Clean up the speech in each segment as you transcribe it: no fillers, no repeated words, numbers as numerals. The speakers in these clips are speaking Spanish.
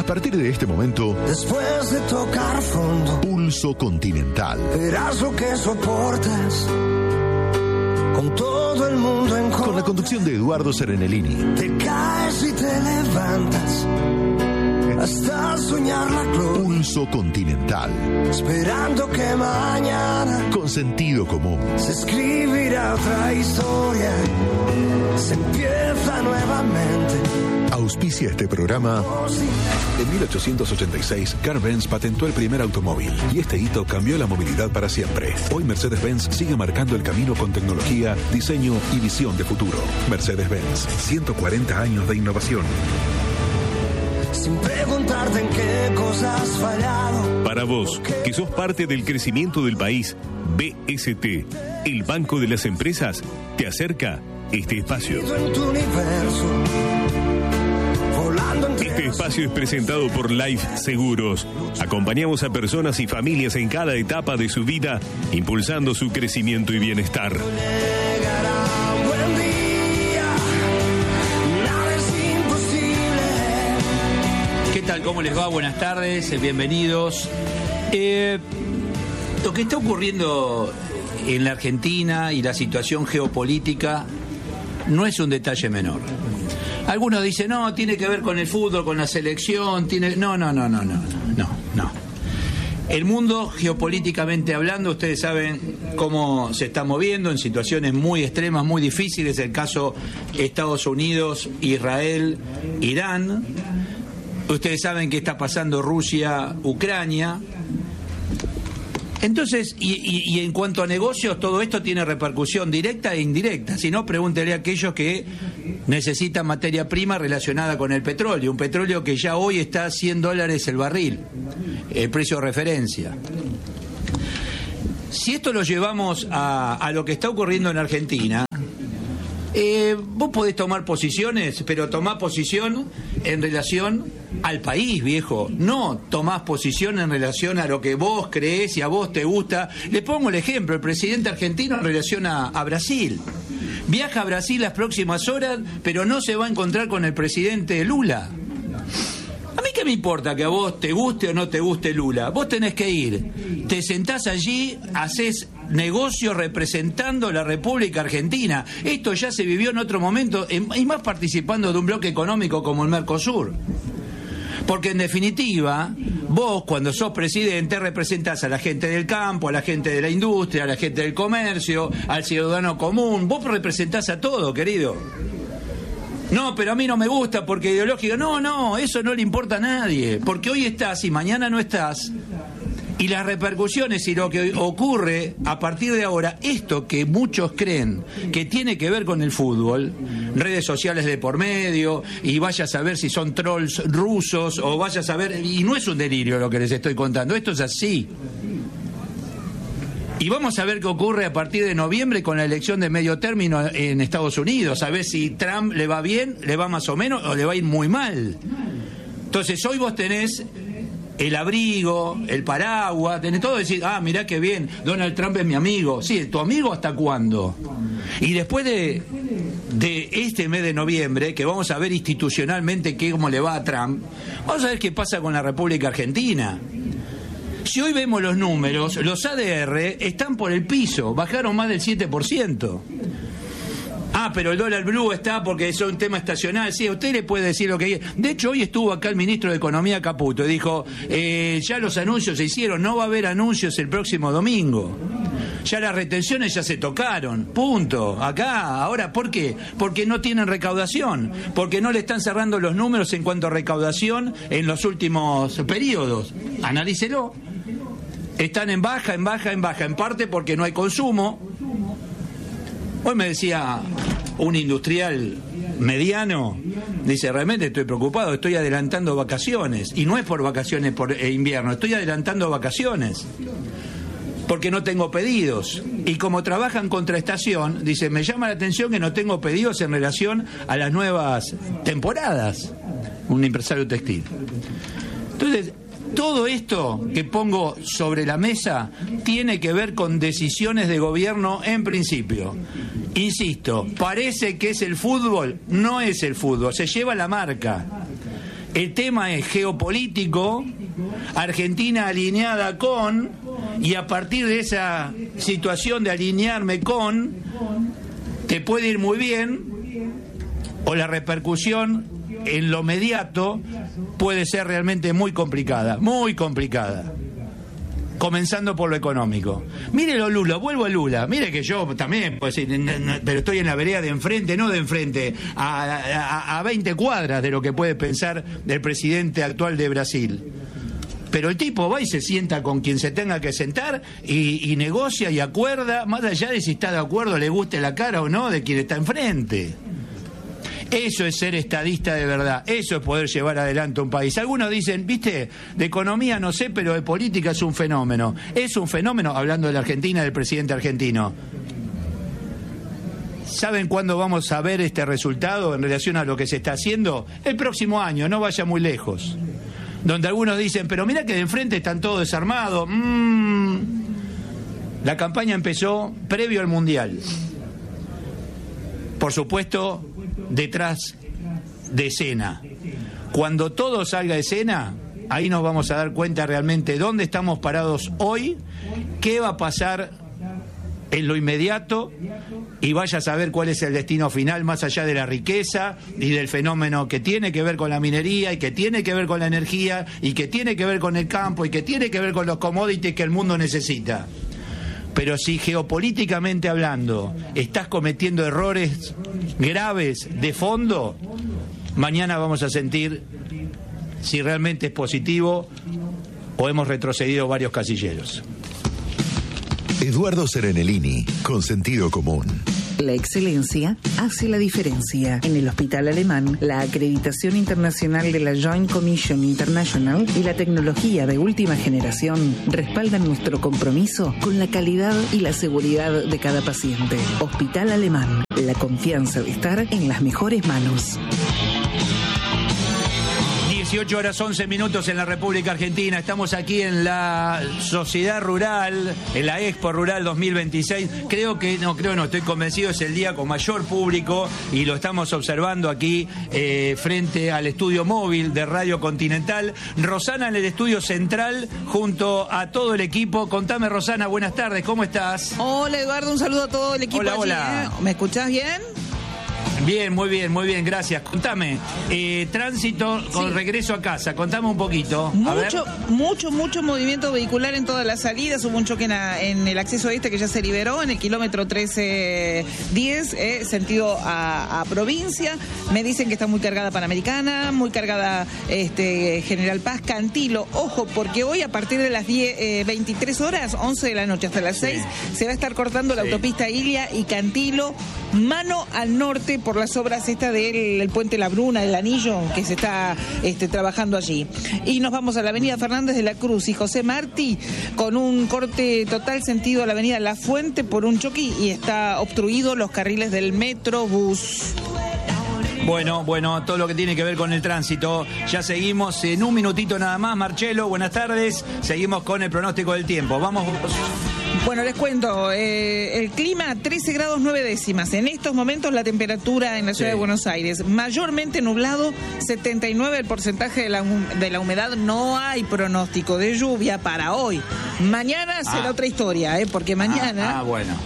partir de este momento, después de tocar fondo, Pulso Continental. verás lo que soportas, con todo el mundo en contra. Con la conducción de Eduardo Serenellini. Te caes y te levantas, hasta soñar la gloria. Pulso Continental. Esperando que mañana, con sentido común, se escribirá otra historia, se empieza nuevamente. Auspicia este programa. En 1886, Carl Benz patentó el primer automóvil y este hito cambió la movilidad para siempre. Hoy Mercedes-Benz sigue marcando el camino con tecnología, diseño y visión de futuro. Mercedes-Benz, 140 años de innovación. Sin preguntarte en qué cosas has fallado. Para vos, que sos parte del crecimiento del país, BST, el Banco de las Empresas, te acerca este espacio. En tu universo, volando entre Este espacio es presentado por Life Seguros. Acompañamos a personas y familias en cada etapa de su vida, impulsando su crecimiento y bienestar. llegará un buen día, nada es imposible. ¿Qué tal? ¿Cómo les va? Buenas tardes, bienvenidos. Lo que está ocurriendo en la Argentina y la situación geopolítica no es un detalle menor. Algunos dicen, no, tiene que ver con el fútbol, con la selección, No. El mundo, geopolíticamente hablando, ustedes saben cómo se está moviendo en situaciones muy extremas, muy difíciles. El caso Estados Unidos, Israel, Irán. Ustedes saben qué está pasando Rusia, Ucrania. Entonces, y en cuanto a negocios, todo esto tiene repercusión directa e indirecta. Si no, pregúntele a aquellos que necesitan materia prima relacionada con el petróleo. Un petróleo que ya hoy está a $100 el barril, el precio de referencia. Si esto lo llevamos a lo que está ocurriendo en Argentina, vos podés tomar posiciones, pero tomá posición en relación al país, viejo. No tomás posición en relación a lo que vos creés y a vos te gusta. Le pongo el ejemplo, el presidente argentino en relación a Brasil. Viaja a Brasil las próximas horas, pero no se va a encontrar con el presidente Lula. ¿A mí qué me importa que a vos te guste o no te guste Lula? Vos tenés que ir, te sentás allí, hacés negocio representando la República Argentina. Esto ya se vivió en otro momento, y más participando de un bloque económico como el Mercosur. Porque en definitiva, vos cuando sos presidente representás a la gente del campo, a la gente de la industria, a la gente del comercio, al ciudadano común. Vos representás a todo, querido. No, pero a mí no me gusta porque ideológico. No, eso no le importa a nadie. Porque hoy estás y mañana no estás. Y las repercusiones y lo que ocurre a partir de ahora, esto que muchos creen que tiene que ver con el fútbol, redes sociales de por medio, y vaya a saber si son trolls rusos, o vaya a saber, y no es un delirio lo que les estoy contando, esto es así. Y vamos a ver qué ocurre a partir de noviembre con la elección de medio término en Estados Unidos, a ver si Trump le va bien, le va más o menos, o le va a ir muy mal. Entonces hoy vos tenés el abrigo, el paraguas, tenés todo, decir, mirá qué bien, Donald Trump es mi amigo. Sí, ¿tu amigo hasta cuándo? Y después de este mes de noviembre, que vamos a ver institucionalmente cómo le va a Trump, vamos a ver qué pasa con la República Argentina. Si hoy vemos los números, los ADR están por el piso, bajaron más del 7%. Pero el dólar blue está porque es un tema estacional. Sí, usted le puede decir lo que quiera. De hecho, hoy estuvo acá el ministro de Economía Caputo y dijo, ya los anuncios se hicieron, no va a haber anuncios el próximo domingo. Ya las retenciones ya se tocaron, punto. Acá, ahora, ¿por qué? Porque no tienen recaudación, porque no le están cerrando los números en cuanto a recaudación en los últimos periodos. Analícelo. Están en baja, en parte porque no hay consumo. Hoy me decía un industrial mediano, dice, realmente estoy preocupado, estoy adelantando vacaciones, y no es por vacaciones por invierno, estoy adelantando vacaciones porque no tengo pedidos, y como trabajan contra estación, dice, me llama la atención que no tengo pedidos en relación a las nuevas temporadas. Un empresario textil. Entonces, todo esto que pongo sobre la mesa tiene que ver con decisiones de gobierno en principio. Insisto, parece que es el fútbol, no es el fútbol, se lleva la marca. El tema es geopolítico, Argentina alineada con, y a partir de esa situación de alinearme con, te puede ir muy bien, o la repercusión en lo inmediato puede ser realmente muy complicada, comenzando por lo económico. Mírelo Lula, vuelvo a Lula, mire que yo también, pues, pero estoy en la vereda de enfrente, no de enfrente, a 20 cuadras de lo que puede pensar el presidente actual de Brasil. Pero el tipo va y se sienta con quien se tenga que sentar y negocia y acuerda, más allá de si está de acuerdo, le guste la cara o no de quien está enfrente. Eso es ser estadista de verdad, eso es poder llevar adelante un país. Algunos dicen, viste, de economía no sé, pero de política es un fenómeno. Es un fenómeno, hablando de la Argentina, del presidente argentino. ¿Saben cuándo vamos a ver este resultado en relación a lo que se está haciendo? El próximo año, no vaya muy lejos. Donde algunos dicen, pero mira que de enfrente están todos desarmados. La campaña empezó previo al Mundial. Por supuesto, detrás de escena. Cuando todo salga de escena, ahí nos vamos a dar cuenta realmente dónde estamos parados hoy, qué va a pasar en lo inmediato, y vaya a saber cuál es el destino final, más allá de la riqueza y del fenómeno que tiene que ver con la minería y que tiene que ver con la energía y que tiene que ver con el campo y que tiene que ver con los commodities que el mundo necesita. Pero si geopolíticamente hablando estás cometiendo errores graves de fondo, mañana vamos a sentir si realmente es positivo o hemos retrocedido varios casilleros. Eduardo Serenellini, con sentido común. La excelencia hace la diferencia. En el Hospital Alemán, la acreditación internacional de la Joint Commission International y la tecnología de última generación respaldan nuestro compromiso con la calidad y la seguridad de cada paciente. Hospital Alemán, la confianza de estar en las mejores manos. 18 horas 11 minutos en la República Argentina. Estamos aquí en la Sociedad Rural, en la Expo Rural 2026. Estoy convencido, es el día con mayor público y lo estamos observando aquí frente al estudio móvil de Radio Continental. Rosana en el estudio central junto a todo el equipo. Contame, Rosana, buenas tardes, ¿cómo estás? Hola, Eduardo, un saludo a todo el equipo. Hola, allí, hola. ¿Me escuchás bien? Bien, muy bien, gracias. Contame, tránsito con regreso a casa, contame un poquito. Mucho movimiento vehicular en todas las salidas. Hubo un choque en el acceso este que ya se liberó, en el kilómetro 1310, sentido a provincia. Me dicen que está muy cargada Panamericana, muy cargada General Paz, Cantilo. Ojo, porque hoy a partir de las 23 horas, 11 de la noche hasta las 6, se va a estar cortando la autopista Ilia y Cantilo, mano al norte, por las obras del puente La Bruna, del anillo que se está trabajando allí. Y nos vamos a la avenida Fernández de la Cruz y José Martí con un corte total sentido a la avenida La Fuente por un choque y está obstruido los carriles del Metrobús. Bueno, todo lo que tiene que ver con el tránsito. Ya seguimos en un minutito nada más. Marcelo, buenas tardes. Seguimos con el pronóstico del tiempo. Vamos. Bueno, les cuento, el clima 13 grados 9 décimas. En estos momentos la temperatura en la ciudad de Buenos Aires, mayormente nublado, 79 el porcentaje de la humedad. No hay pronóstico de lluvia para hoy. Mañana será otra historia, porque mañana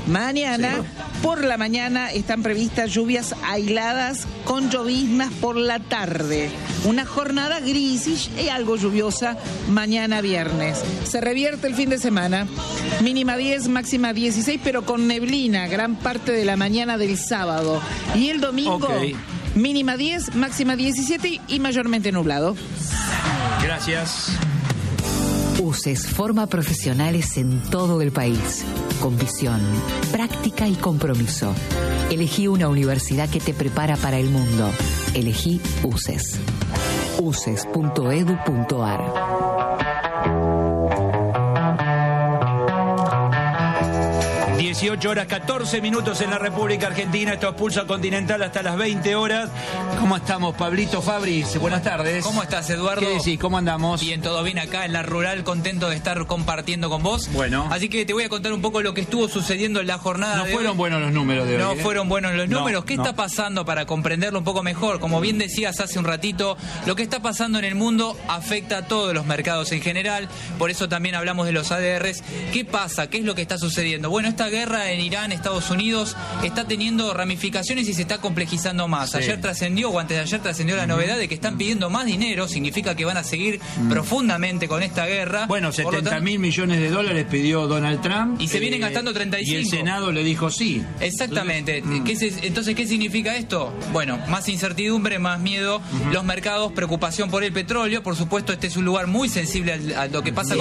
por la mañana están previstas lluvias aisladas con lloviznas por la tarde. Una jornada gris y algo lluviosa mañana viernes. Se revierte el fin de semana. Mínima 10, máxima 16, pero con neblina gran parte de la mañana del sábado. Y el domingo, mínima 10, máxima 17 y mayormente nublado. Gracias. UCES forma profesionales en todo el país, con visión, práctica y compromiso. Elegí una universidad que te prepara para el mundo. Elegí UCES. uces.edu.ar. 18 horas 14 minutos en la República Argentina. Esto es Pulso Continental hasta las 20 horas. ¿Cómo estamos, Pablito Fabris? Buenas tardes. ¿Cómo estás, Eduardo? ¿Qué decís? ¿Cómo andamos? Bien, todo bien acá en la rural, contento de estar compartiendo con vos. Bueno. Así que te voy a contar un poco lo que estuvo sucediendo en la jornada de hoy. No fueron buenos los números de hoy. No fueron buenos los números. ¿Qué no. está pasando para comprenderlo un poco mejor? Como bien decías hace un ratito, lo que está pasando en el mundo afecta a todos los mercados en general. Por eso también hablamos de los ADRs. ¿Qué pasa? ¿Qué es lo que está sucediendo? Bueno, esta guerra en Irán, Estados Unidos, está teniendo ramificaciones y se está complejizando más. Sí. Ayer trascendió, o antes de ayer trascendió la novedad de que están pidiendo más dinero. Significa que van a seguir profundamente con esta guerra. Bueno, Por lo 70 tanto, mil millones de dólares pidió Donald Trump. Y se vienen gastando 35. Y el Senado le dijo sí. Exactamente. Entonces, ¿qué significa esto? Bueno, más incertidumbre, más miedo, los mercados, preocupación por el petróleo. Por supuesto, este es un lugar muy sensible a lo que pasa con